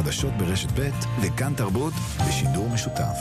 החדשות ברשת ב' וכאן תרבות בשידור משותף.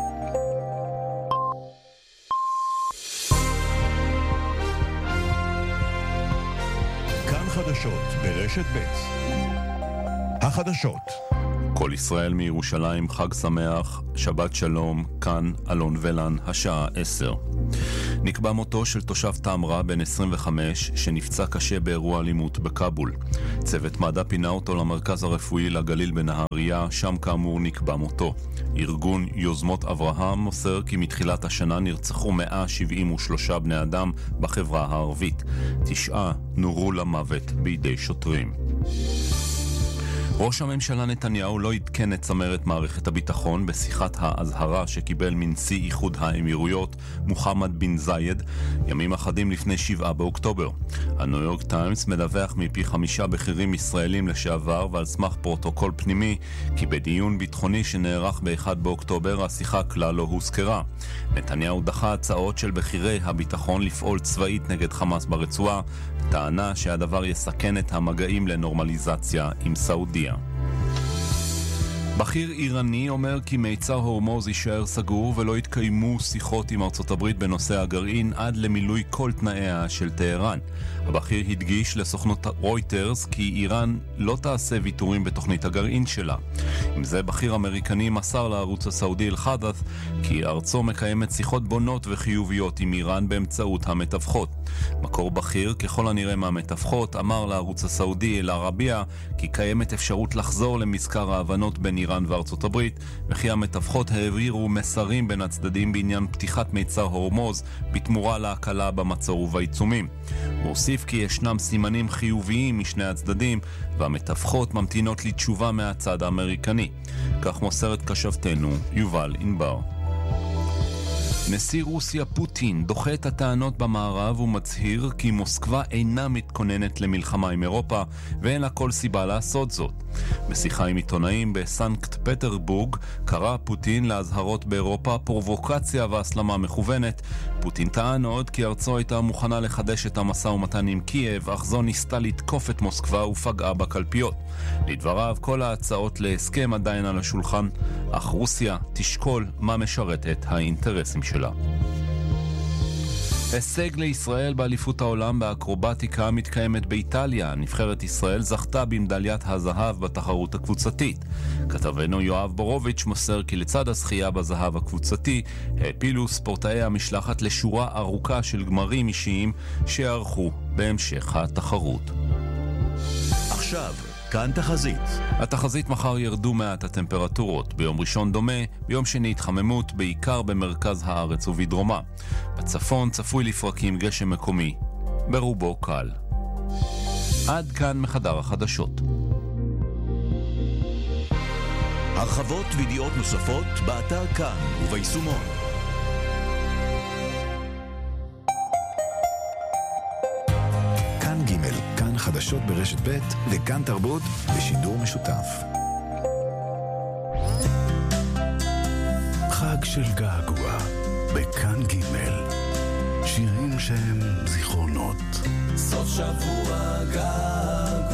כאן חדשות ברשת ב'. החדשות. כל ישראל מירושלים, חג שמח, שבת שלום, כאן אלון ולן, השעה 10. נקבע מותו של תושב תמרה בן 25 שנפצע קשה באירוע אלימות בקאבול. צוות מד"א פינה אותו למרכז הרפואי לגליל בנהריה, שם כאמור נקבע מותו. ארגון יוזמות אברהם מוסר כי מתחילת השנה נרצחו 173 בני אדם בחברה הערבית. 9 נורו למוות בידי שוטרים. ראש הממשלה נתניהו לא עדכן את צמרת מערכת הביטחון בשיחת ההזהרה שקיבל מנשיא איחוד האמירויות מוחמד בן זייד ימים אחדים לפני 7 באוקטובר. הניו יורק טיימס מדווח מפי 5 בכירים ישראלים לשעבר ועל סמך פרוטוקול פנימי כי בדיון ביטחוני שנערך ב-1 באוקטובר השיחה כלל לא הוזכרה. נתניהו דחה הצעות של בכירי הביטחון לפעול צבאית נגד חמאס ברצועה, טענה שהדבר יסכן את המגעים לנורמליזציה עם סעודיה. בכיר איראני אומר כי מיצר הורמוז יישאר סגור ולא יתקיימו שיחות עם ארצות הברית בנושא הגרעין עד למילוי כל תנאיה של טהרן. הבכיר הדגיש לסוכנות רויטרס כי איראן לא תעשה ויתורים בתוכנית הגרעין שלה. עם זה בכיר אמריקני מסר לערוץ הסעודי אל-חדת' כי ארצו מקיימת שיחות בונות וחיוביות עם איראן באמצעות המתווכות. מקור בכיר ככל הנראה מהמתווכות אמר לערוץ הסעודי אל-ערבייה כי קיימת אפשרות לחזור למזכר ההבנות בין איראן וארצות הברית, וכי המתווכות העבירו מסרים בין הצדדים בעניין פתיחת מיצר הורמוז בתמורה להקלה במצור ובעיצומים. הוא הוסיף כי ישנם סימנים חיוביים משני הצדדים והמתווכות ממתינות לתשובה מהצד האמריקני. כך מוסרת כשבתנו יובל אינבר. נשיא רוסיה פוטין דוחה את הטענות במערב ומצהיר כי מוסקבה אינה מתכוננת למלחמה עם אירופה ואין לה כל סיבה לעשות זאת. בשיחה עם עיתונאים בסנקט פטרבורג קרא פוטין להזהרות באירופה פרובוקציה והסלמה מכוונת. פוטין טען עוד כי ארצו הייתה מוכנה לחדש את המשא ומתן עם קייב, אך זו ניסתה לתקוף את מוסקבה ופגעה בקלפיות. לדבריו כל ההצעות להסכם עדיין על השולחן, אך רוסיה תשקול מה משרת את האינטרסים שלה. הישג לישראל באליפות העולם באקרובטיקה מתקיימת באיטליה. נבחרת ישראל זכתה במדליית הזהב בתחרות הקבוצתית. כתבנו יואב בורוביץ' מוסר כי לצד הזכייה בזהב הקבוצתי העפילו ספורטאי המשלחת לשורה ארוכה של גמרים אישיים שערכו בהמשך התחרות. עכשיו כאן תחזית. התחזית מחר ירדו מעט הטמפרטורות. ביום ראשון דומה, ביום שני התחממות, בעיקר במרכז הארץ ובדרומה. בצפון צפוי לפרקים גשם מקומי, ברובו קל. עד כאן מחדר החדשות. הרחבות וידיעות נוספות באתר כאן וביישומון. כאן ג' כאן חדשות ברשת ב' וכאן תרבות בשידור משותף. חג של געגוע בכאן ג' שירים שהם זיכרונות. סוף שבוע געגוע